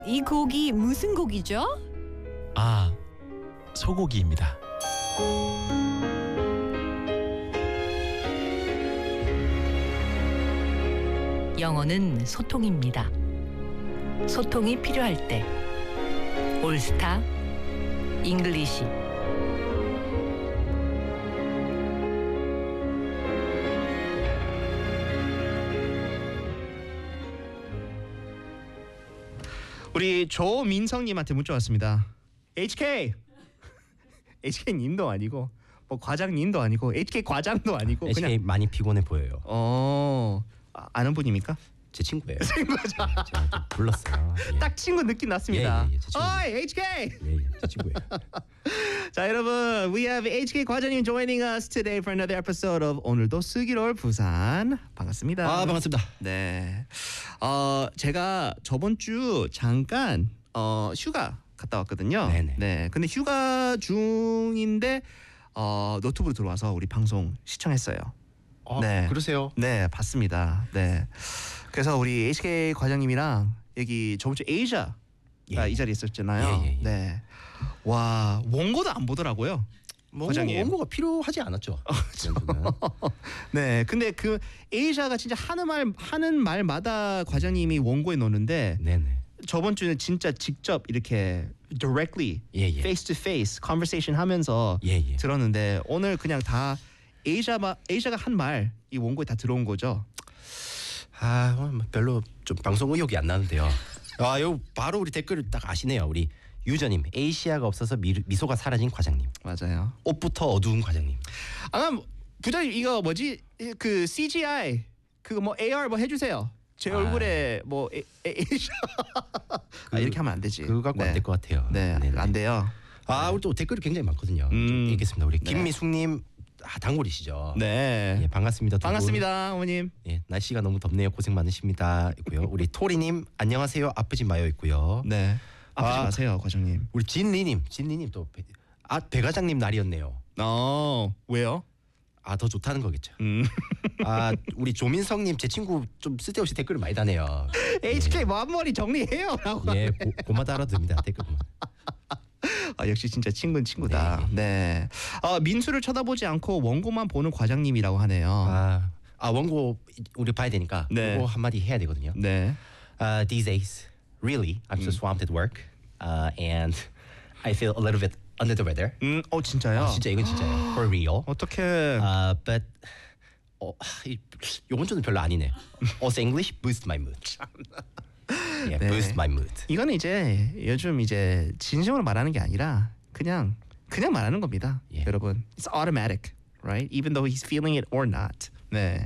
이 곡이 무슨 곡이죠? 아, 소고기입니다. 영어는 소통입니다. 소통이 필요할 때 올스타 잉글리시. 우리 조민성님한테 문자 왔습니다. HK HK님도 아니고 뭐 과장님도 아니고 HK 과장도 아니고 HK 그냥 많이 피곤해 보여요. 아는 분입니까? 제 친구예요. 친구죠. 제가 좀 불렀어요. 예. 딱 친구 느낌 났습니다. 예, 제 친구. 어이 HK. 예, 제 친구예요. 자 여러분, we have HK 과장님 joining us today for another episode of 오늘도 슬기로울 부산. 반갑습니다. 아, 반갑습니다. 네. 제가 저번 주 잠깐 휴가 갔다 왔거든요. 네네. 네. 근데 휴가 중인데 노트북으로 들어와서 우리 방송 시청했어요. 네. 그러세요? 네, 봤습니다. 네. 그래서 우리 HK 과장님이랑 여기 저번 주 에이샤 예. 이 자리에 있었잖아요. 예. 네. 와, 원고도 안 보더라고요. 과장님. 원고가 필요하지 않았죠. 네, 근데 그 에이샤가 진짜 하는 말마다 과장님이 원고에 넣는데 네네. 저번 저번 주는 진짜 직접 이렇게 directly 예. face to face conversation 하면서 예. 들었는데 오늘 그냥 다 에이샤가 한 말 이 원고에 다 들어온 거죠. 아, 오늘 별로 좀 방송 의욕이 안 나는데요. 아, 요 바로 우리 댓글을 딱 아시네요. 우리 유저님, 에이시아가 없어서 미소가 사라진 과장님. 맞아요. 옷부터 어두운 과장님. 부장님 이거 뭐지? 그 CGI 그거 뭐 AR 뭐 해주세요. 제 얼굴에 뭐 에이샤 이렇게 하면 안 되지. 그거 갖고 안 될 것 같아요. 네, 네네. 안 돼요. 아, 우리 또 댓글이 굉장히 많거든요. 좀 읽겠습니다. 우리 네. 김미숙님, 단골이시죠. 네. 예, 반갑습니다. 두 분. 반갑습니다, 어머님. 예, 날씨가 너무 덥네요. 고생 많으십니다. 있고요. 우리 토리님 안녕하세요. 아프지 마요 있고요. 네. 아프지 아, 마세요, 과장님. 우리 진리님 또 배 과장님 날이었네요. 왜요? 아, 더 좋다는 거겠죠. 아, 우리 조민성님 제 친구 좀 쓸데없이 댓글을 많이 다네요. HK 마음머리 정리해요라고. 예, 고마다 알아듭니다. 댓글 고마. 역시 진짜 친구는 친구다. 네. 민수를 쳐다보지 않고 원고만 보는 과장님이라고 하네요. 아, 원고 우리 봐야 되니까 네. 그거 한마디 해야 되거든요. 네. These days, really, I'm so swamped at work, and I feel a little bit under the weather. 진짜요? 진짜 이건 진짜예요. For real. 어떻게? But 요번 주는 별로 아니네. Also English boost my mood. Yeah, 네. boost my mood. 이거는 이제 요즘 이제 진심으로 말하는 게 아니라 그냥 말하는 겁니다. 예. 여러분, it's automatic, right? Even though he's feeling it or not. 네.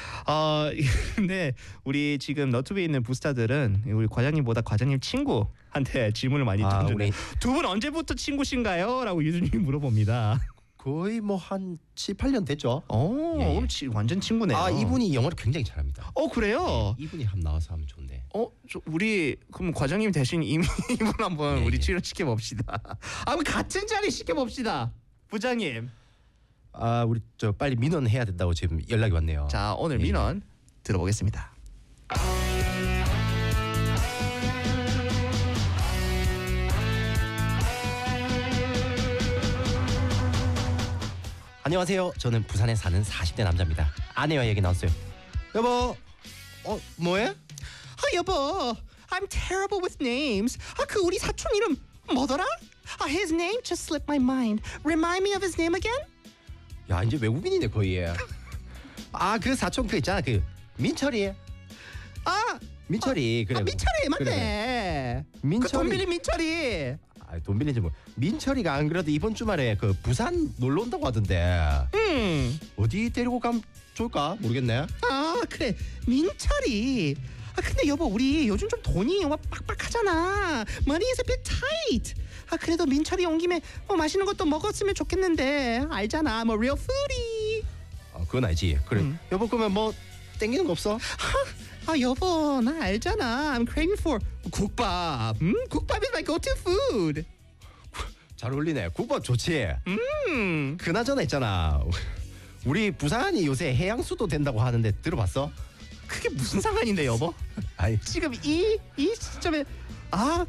근데 우리 지금 너튜브에 있는 부스타들은 우리 과장님보다 과장님 친구한테 질문을 많이 던지네. 두 분 언제부터 친구신가요? 라고 유준님이 물어봅니다. 거의 뭐 한 7, 8년 됐죠. 예. 오늘 완전 친구네요. 아, 이분이 영어를 굉장히 잘합니다. 그래요? 이분이 한번 나와서 하면 좋은데. 우리 그럼 과장님 대신 이분 한번 예, 우리 예. 출연 시켜봅시다. 그럼 같은 자리 시켜봅시다, 부장님. 아, 우리 저 빨리 민원 해야 된다고 지금 연락이 왔네요. 자, 오늘 예. 민원 들어보겠습니다. 안녕하세요. 저는 부산에 사는 40대 남자입니다. 아내와 얘기 나왔어요. 여보, 뭐해? 여보, I'm terrible with names. 그 우리 사촌 이름 뭐더라? His name just slipped my mind. Remind me of his name again? 야, 이제 외국인이네 거의. 그 사촌 그 있잖아, 그 민철이. 민철이 그래. 민철이 맞네. 그래. 그 돈 빌린 민철이. 돈 빌린지 뭐. 민철이가 안 그래도 이번 주말에 그 부산 놀러 온다고 하던데. 어디 데리고 가면 좋을까 모르겠네. 그래, 민철이. 근데 여보, 우리 요즘 좀 돈이 빡빡하잖아. Money is a bit tight. 그래도 민철이 온 김에 맛있는 것도 먹었으면 좋겠는데. 알잖아, 뭐 real foodie. 그건 알지. 그래. 여보, 그러면 뭐 땡기는 거 없어? 여보, 나 알잖아. I'm craving for 국밥. 국밥 is my go-to food. 잘 어울리네. 국밥 좋지. 그나저나 있잖아. 우리 부산이 요새 해양수도 된다고 하는데 들어봤어? 그게 무슨 상관인데, 여보? 아니, 지금 이 시점에 아